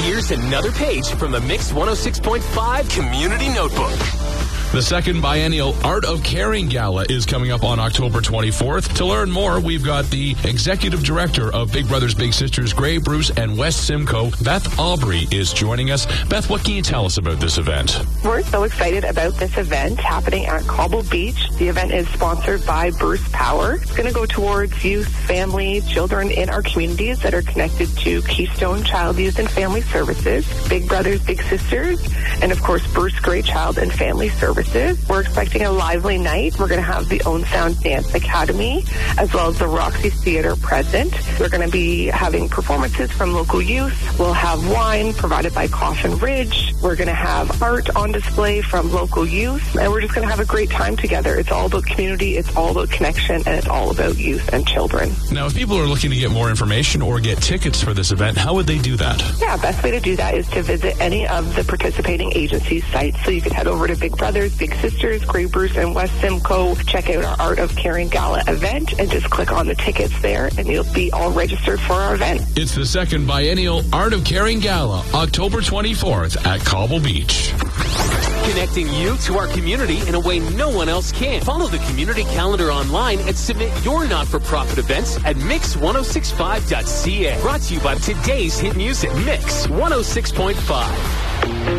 Here's another page from the Mix 106.5 Community Notebook. The second biennial Art of Caring Gala is coming up on October 24th. To learn more, we've got the Executive Director of Big Brothers Big Sisters, Grey Bruce and West Simcoe, Beth Aubrey, is joining us. Beth, what can you tell us about this event? We're so excited about this event happening at Cobble Beach. The event is sponsored by Bruce Power. It's going to go towards youth, family, children in our communities that are connected to Keystone Child, Youth and Family Services, Big Brothers Big Sisters, and of course Bruce Grey Child and Family Services. We're expecting a lively night. We're going to have the Own Sound Dance Academy as well as the Roxy Theater present. We're going to be having performances from local youth. We'll have wine provided by Coffin Ridge. We're going to have art on display from local youth, and we're just going to have a great time together. It's all about community, it's all about connection, and it's all about youth and children. Now, if people are looking to get more information or get tickets for this event, how would they do that? Yeah, best way to do that is to visit any of the participating agencies' sites. So you can head over to Big Brothers Big Sisters, Grey Bruce, and West Simcoe. Check out our Art of Caring Gala event and just click on the tickets there, and you'll be all registered for our event. It's the second biennial Art of Caring Gala, October 24th at Cobble Beach. Connecting you to our community in a way no one else can. Follow the community calendar online and submit your not-for-profit events at mix1065.ca. Brought to you by today's hit music, Mix 106.5.